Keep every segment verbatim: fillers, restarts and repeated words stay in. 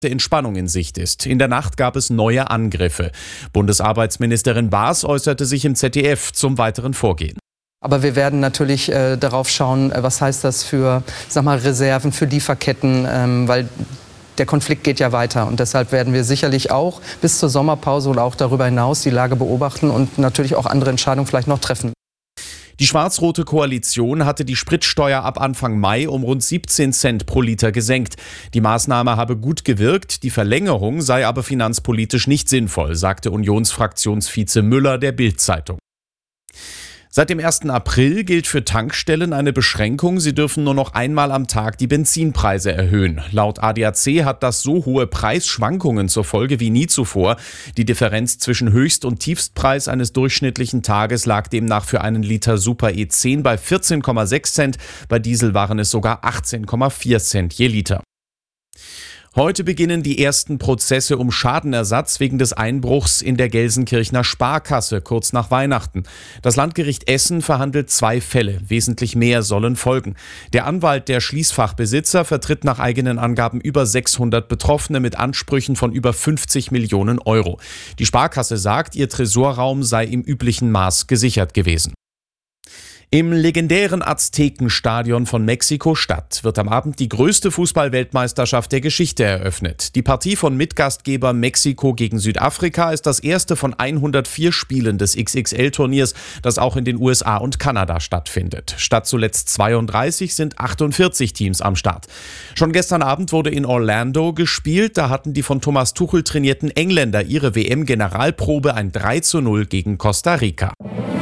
Entspannung in Sicht ist. In der Nacht gab es neue Angriffe. Bundesarbeitsministerin Baas äußerte sich im Z D F zum weiteren Vorgehen. Aber wir werden natürlich äh, darauf schauen, äh, was heißt das für, sag mal, Reserven, für Lieferketten, ähm, weil der Konflikt geht ja weiter. Und deshalb werden wir sicherlich auch bis zur Sommerpause oder auch darüber hinaus die Lage beobachten und natürlich auch andere Entscheidungen vielleicht noch treffen. Die schwarz-rote Koalition hatte die Spritsteuer ab Anfang Mai um rund siebzehn Cent pro Liter gesenkt. Die Maßnahme habe gut gewirkt, die Verlängerung sei aber finanzpolitisch nicht sinnvoll, sagte Unionsfraktionsvize Müller der Bild-Zeitung. Seit dem ersten April gilt für Tankstellen eine Beschränkung. Sie dürfen nur noch einmal am Tag die Benzinpreise erhöhen. Laut A D A C hat das so hohe Preisschwankungen zur Folge wie nie zuvor. Die Differenz zwischen Höchst- und Tiefstpreis eines durchschnittlichen Tages lag demnach für einen Liter Super E zehn bei vierzehn Komma sechs Cent. Bei Diesel waren es sogar achtzehn Komma vier Cent je Liter. Heute beginnen die ersten Prozesse um Schadenersatz wegen des Einbruchs in der Gelsenkirchener Sparkasse kurz nach Weihnachten. Das Landgericht Essen verhandelt zwei Fälle, wesentlich mehr sollen folgen. Der Anwalt der Schließfachbesitzer vertritt nach eigenen Angaben über sechshundert Betroffene mit Ansprüchen von über fünfzig Millionen Euro. Die Sparkasse sagt, ihr Tresorraum sei im üblichen Maß gesichert gewesen. Im legendären Aztekenstadion von Mexiko-Stadt wird am Abend die größte Fußball-Weltmeisterschaft der Geschichte eröffnet. Die Partie von Mitgastgeber Mexiko gegen Südafrika ist das erste von hundertvier Spielen des X X L-Turniers, das auch in den U S A und Kanada stattfindet. Statt zuletzt zweiunddreißig sind achtundvierzig Teams am Start. Schon gestern Abend wurde in Orlando gespielt. Da hatten die von Thomas Tuchel trainierten Engländer ihre W M-Generalprobe, ein drei zu null gegen Costa Rica.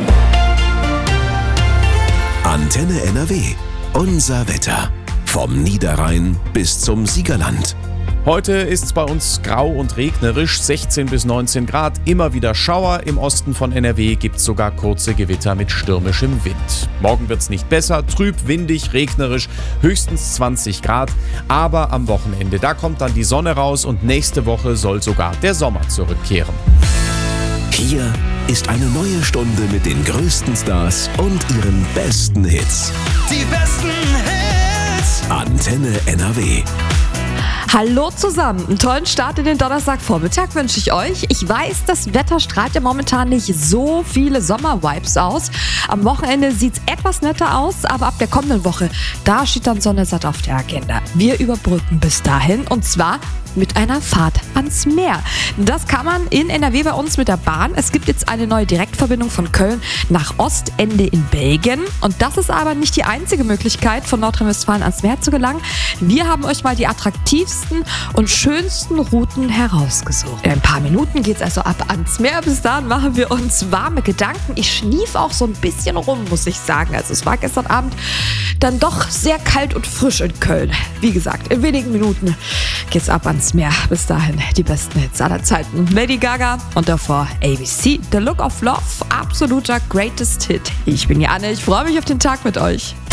Antenne N R W. Unser Wetter. Vom Niederrhein bis zum Siegerland. Heute ist es bei uns grau und regnerisch, sechzehn bis neunzehn Grad, immer wieder Schauer. Im Osten von N R W gibt es sogar kurze Gewitter mit stürmischem Wind. Morgen wird es nicht besser, trüb, windig, regnerisch, höchstens zwanzig Grad. Aber am Wochenende, da kommt dann die Sonne raus und nächste Woche soll sogar der Sommer zurückkehren. Hier ist eine neue Stunde mit den größten Stars und ihren besten Hits. Die besten Hits. Antenne N R W. Hallo zusammen, einen tollen Start in den Donnerstagvormittag wünsche ich euch. Ich weiß, das Wetter strahlt ja momentan nicht so viele Sommer-Vibes aus. Am Wochenende sieht es etwas netter aus, aber ab der kommenden Woche, da steht dann Sonne satt auf der Agenda. Wir überbrücken bis dahin und zwar mit einer Fahrt ans Meer. Das kann man in N R W bei uns mit der Bahn. Es gibt jetzt eine neue Direktverbindung von Köln nach Ostende in Belgien. Und das ist aber nicht die einzige Möglichkeit, von Nordrhein-Westfalen ans Meer zu gelangen. Wir haben euch mal die attraktivsten und schönsten Routen herausgesucht. In ein paar Minuten geht es also ab ans Meer. Bis dahin machen wir uns warme Gedanken. Ich schnief auch so ein bisschen rum, muss ich sagen. Also es war gestern Abend dann doch sehr kalt und frisch in Köln. Wie gesagt, in wenigen Minuten geht's ab ans Meer. Bis dahin die besten Hits aller Zeiten. Lady Gaga und davor A B C, The Look of Love, absoluter Greatest Hit. Ich bin Janne, ich freue mich auf den Tag mit euch.